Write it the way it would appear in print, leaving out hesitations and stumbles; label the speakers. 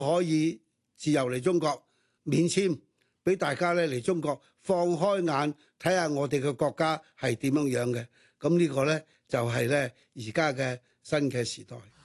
Speaker 1: 可以自由嚟中國免簽，俾大家咧嚟中國放開眼睇下我哋嘅國家係點樣樣嘅。咁呢個咧就係咧而家嘅新嘅時代。